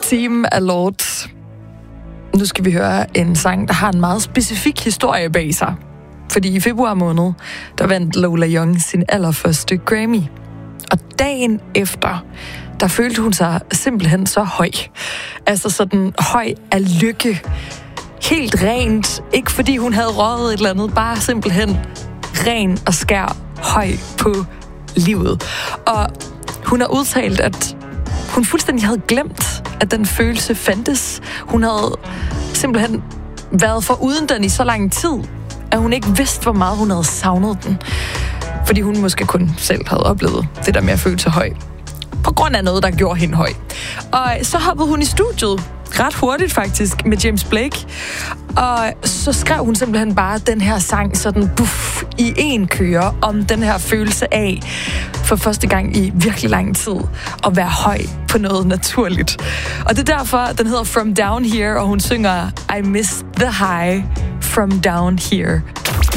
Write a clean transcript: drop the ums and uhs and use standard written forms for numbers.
Seem Alert. Nu skal vi høre en sang, der har en meget specifik historie bag sig. Fordi i februar måned, der vandt Lola Young sin allerførste Grammy. Og dagen efter, der følte hun sig simpelthen så høj. Altså sådan høj af lykke. Helt rent. Ikke fordi hun havde røget et eller andet, bare simpelthen ren og skær høj på livet. Og hun har udtalt, at hun fuldstændig havde glemt, at den følelse fandtes. Hun havde simpelthen været foruden den i så lang tid, at hun ikke vidste, hvor meget hun havde savnet den. Fordi hun måske kun selv havde oplevet det der med at føle sig høj. På grund af noget, der gjorde hende høj. Og så hoppede hun i studiet, ret hurtigt faktisk, med James Blake. Og så skrev hun simpelthen bare den her sang sådan buff i en køre om den her følelse af for første gang i virkelig lang tid at være høj på noget naturligt. Og det er derfor, den hedder From Down Here, og hun synger I miss the high from down here.